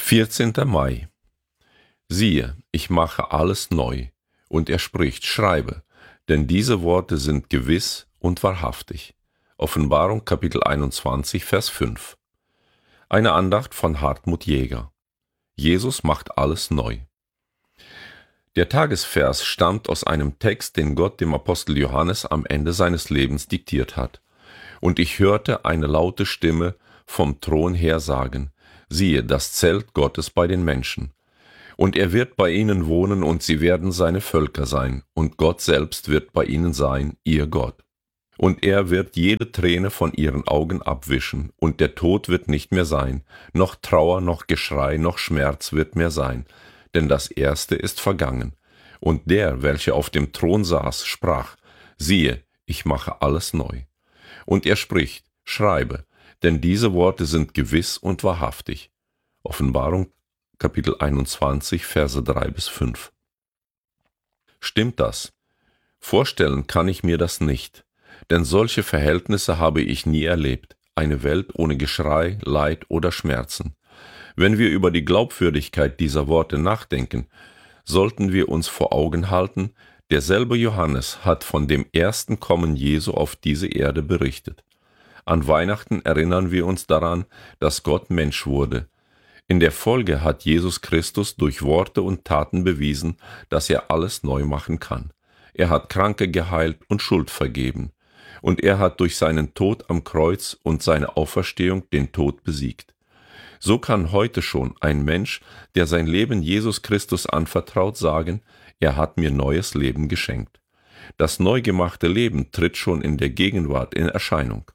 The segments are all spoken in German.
14. Mai. Siehe, ich mache alles neu. Und er spricht, schreibe, denn diese Worte sind gewiss und wahrhaftig. Offenbarung Kapitel 21, Vers 5. Eine Andacht von Hartmut Jäger. Jesus macht alles neu. Der Tagesvers stammt aus einem Text, den Gott dem Apostel Johannes am Ende seines Lebens diktiert hat. Und ich hörte eine laute Stimme vom Thron her sagen, siehe, das Zelt Gottes bei den Menschen. Und er wird bei ihnen wohnen, und sie werden seine Völker sein, und Gott selbst wird bei ihnen sein, ihr Gott. Und er wird jede Träne von ihren Augen abwischen, und der Tod wird nicht mehr sein, noch Trauer, noch Geschrei, noch Schmerz wird mehr sein, denn das Erste ist vergangen. Und der, welcher auf dem Thron saß, sprach, siehe, ich mache alles neu. Und er spricht, schreibe, denn diese Worte sind gewiss und wahrhaftig. Offenbarung Kapitel 21, Verse 3-5. Stimmt das? Vorstellen kann ich mir das nicht, denn solche Verhältnisse habe ich nie erlebt, eine Welt ohne Geschrei, Leid oder Schmerzen. Wenn wir über die Glaubwürdigkeit dieser Worte nachdenken, sollten wir uns vor Augen halten, derselbe Johannes hat von dem ersten Kommen Jesu auf diese Erde berichtet. An Weihnachten erinnern wir uns daran, dass Gott Mensch wurde. In der Folge hat Jesus Christus durch Worte und Taten bewiesen, dass er alles neu machen kann. Er hat Kranke geheilt und Schuld vergeben. Und er hat durch seinen Tod am Kreuz und seine Auferstehung den Tod besiegt. So kann heute schon ein Mensch, der sein Leben Jesus Christus anvertraut, sagen, er hat mir neues Leben geschenkt. Das neu gemachte Leben tritt schon in der Gegenwart in Erscheinung.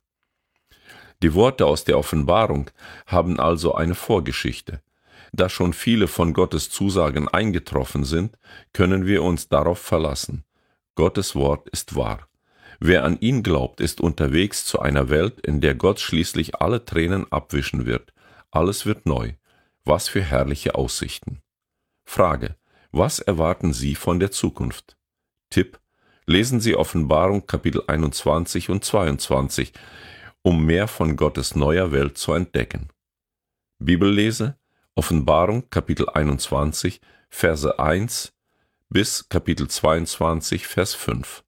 Die Worte aus der Offenbarung haben also eine Vorgeschichte. Da schon viele von Gottes Zusagen eingetroffen sind, können wir uns darauf verlassen. Gottes Wort ist wahr. Wer an ihn glaubt, ist unterwegs zu einer Welt, in der Gott schließlich alle Tränen abwischen wird. Alles wird neu. Was für herrliche Aussichten. Frage: Was erwarten Sie von der Zukunft? Tipp: Lesen Sie Offenbarung Kapitel 21 und 22, um mehr von Gottes neuer Welt zu entdecken. Bibellese: Offenbarung Kapitel 21, Verse 1 bis Kapitel 22, Vers 5.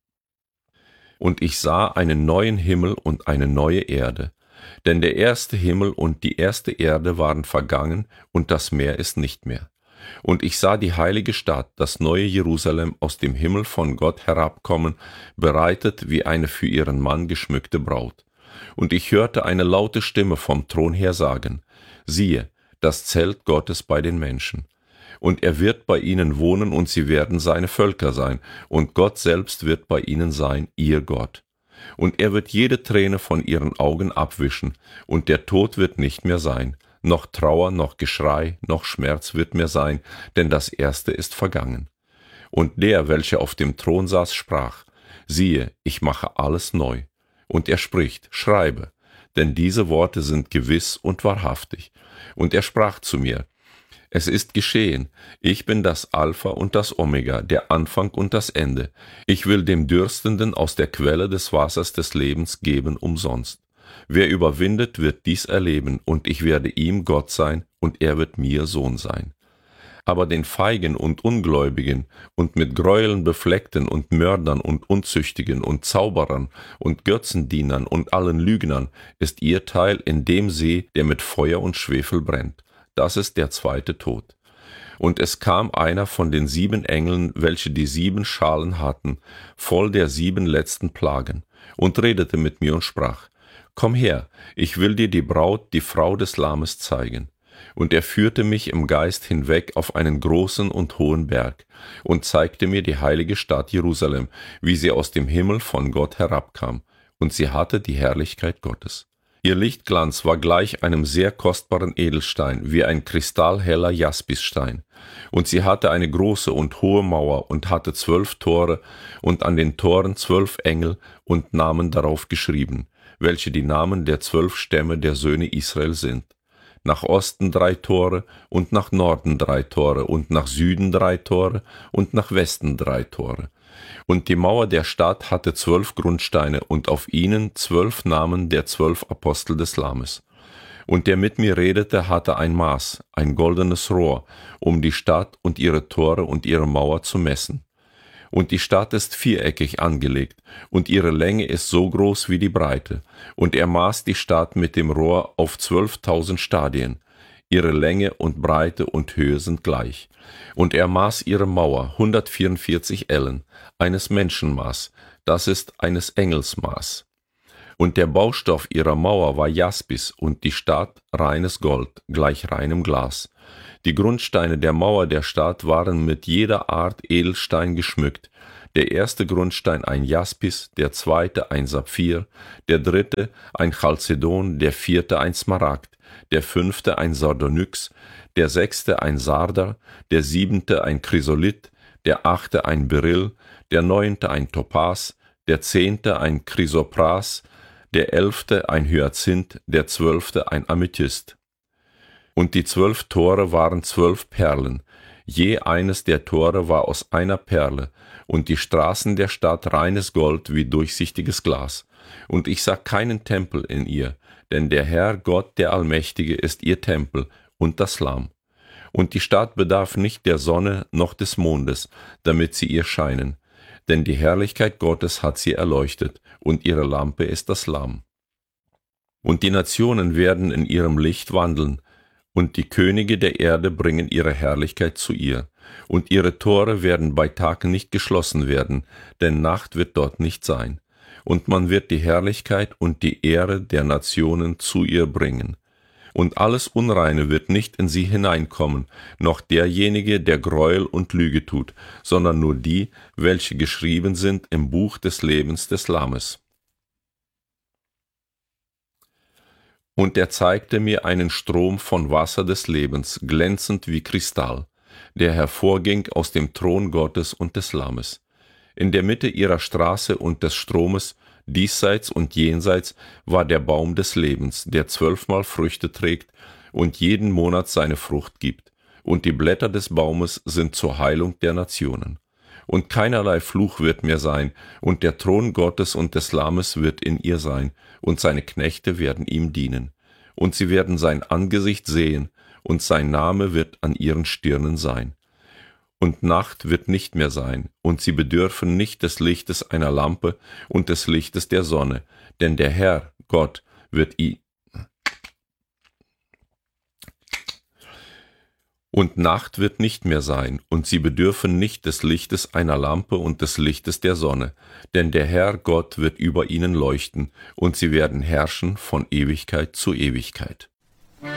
Und ich sah einen neuen Himmel und eine neue Erde, denn der erste Himmel und die erste Erde waren vergangen, und das Meer ist nicht mehr. Und ich sah die heilige Stadt, das neue Jerusalem, aus dem Himmel von Gott herabkommen, bereitet wie eine für ihren Mann geschmückte Braut. Und ich hörte eine laute Stimme vom Thron her sagen, siehe, das Zelt Gottes bei den Menschen. Und er wird bei ihnen wohnen, und sie werden seine Völker sein, und Gott selbst wird bei ihnen sein, ihr Gott. Und er wird jede Träne von ihren Augen abwischen, und der Tod wird nicht mehr sein, noch Trauer, noch Geschrei, noch Schmerz wird mehr sein, denn das Erste ist vergangen. Und der, welcher auf dem Thron saß, sprach, siehe, ich mache alles neu. Und er spricht, schreibe, denn diese Worte sind gewiss und wahrhaftig. Und er sprach zu mir, es ist geschehen, ich bin das Alpha und das Omega, der Anfang und das Ende. Ich will dem Dürstenden aus der Quelle des Wassers des Lebens geben umsonst. Wer überwindet, wird dies erleben, und ich werde ihm Gott sein, und er wird mir Sohn sein. Aber den Feigen und Ungläubigen und mit Gräueln befleckten und Mördern und Unzüchtigen und Zauberern und Götzendienern und allen Lügnern ist ihr Teil in dem See, der mit Feuer und Schwefel brennt. Das ist der zweite Tod. Und es kam einer von den 7 Engeln, welche die 7 Schalen hatten, voll der 7 letzten Plagen, und redete mit mir und sprach, komm her, ich will dir die Braut, die Frau des Lammes zeigen. Und er führte mich im Geist hinweg auf einen großen und hohen Berg und zeigte mir die heilige Stadt Jerusalem, wie sie aus dem Himmel von Gott herabkam, und sie hatte die Herrlichkeit Gottes. Ihr Lichtglanz war gleich einem sehr kostbaren Edelstein, wie ein kristallheller Jaspisstein. Und sie hatte eine große und hohe Mauer und hatte 12 Tore und an den Toren 12 Engel und Namen darauf geschrieben, welche die Namen der 12 Stämme der Söhne Israel sind. Nach Osten 3 Tore und nach Norden 3 Tore und nach Süden 3 Tore und nach Westen 3 Tore. Und die Mauer der Stadt hatte 12 Grundsteine und auf ihnen 12 Namen der 12 Apostel des Lammes. Und der mit mir redete, hatte ein Maß, ein goldenes Rohr, um die Stadt und ihre Tore und ihre Mauer zu messen. Und die Stadt ist viereckig angelegt, und ihre Länge ist so groß wie die Breite. Und er maß die Stadt mit dem Rohr auf 12.000 Stadien. Ihre Länge und Breite und Höhe sind gleich. Und er maß ihre Mauer 144 Ellen, eines Menschenmaß, das ist eines Engelsmaß. Und der Baustoff ihrer Mauer war Jaspis und die Stadt reines Gold, gleich reinem Glas. Die Grundsteine der Mauer der Stadt waren mit jeder Art Edelstein geschmückt. Der erste Grundstein ein Jaspis, der zweite ein Saphir, der dritte ein Chalcedon, der vierte ein Smaragd, der fünfte ein Sardonyx, der sechste ein Sarder, der siebente ein Chrysolith, der achte ein Beryl, der neunte ein Topas, der zehnte ein Chrysopras, der 11. ein Hyazinth, der 12. ein Amethyst. Und die 12 Tore waren 12 Perlen, je eines der Tore war aus einer Perle, und die Straßen der Stadt reines Gold wie durchsichtiges Glas. Und ich sah keinen Tempel in ihr, denn der Herr Gott der Allmächtige ist ihr Tempel und das Lamm. Und die Stadt bedarf nicht der Sonne noch des Mondes, damit sie ihr scheinen, denn die Herrlichkeit Gottes hat sie erleuchtet, und ihre Lampe ist das Lamm. Und die Nationen werden in ihrem Licht wandeln, und die Könige der Erde bringen ihre Herrlichkeit zu ihr, und ihre Tore werden bei Tag nicht geschlossen werden, denn Nacht wird dort nicht sein. Und man wird die Herrlichkeit und die Ehre der Nationen zu ihr bringen. Und alles Unreine wird nicht in sie hineinkommen, noch derjenige, der Gräuel und Lüge tut, sondern nur die, welche geschrieben sind im Buch des Lebens des Lammes. Und er zeigte mir einen Strom von Wasser des Lebens, glänzend wie Kristall, der hervorging aus dem Thron Gottes und des Lammes. In der Mitte ihrer Straße und des Stromes, diesseits und jenseits, war der Baum des Lebens, der 12-mal Früchte trägt und jeden Monat seine Frucht gibt. Und die Blätter des Baumes sind zur Heilung der Nationen. Und keinerlei Fluch wird mehr sein, und der Thron Gottes und des Lammes wird in ihr sein, und seine Knechte werden ihm dienen. Und sie werden sein Angesicht sehen, und sein Name wird an ihren Stirnen sein. Und Nacht wird nicht mehr sein, und sie bedürfen nicht des Lichtes einer Lampe und des Lichtes der Sonne, denn der Herr, Gott, wird Und Nacht wird nicht mehr sein, und sie bedürfen nicht des Lichtes einer Lampe und des Lichtes der Sonne, denn der Herr Gott wird über ihnen leuchten, und sie werden herrschen von Ewigkeit zu Ewigkeit.